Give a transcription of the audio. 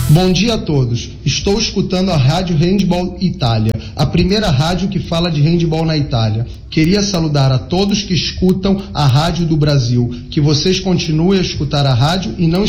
Bom dia a todos. Estou escutando a Rádio Handball Itália, a primeira rádio que fala de handball na Itália. Queria saludar a todos que escutam a rádio do Brasil. Que vocês continuem a escutar a rádio e não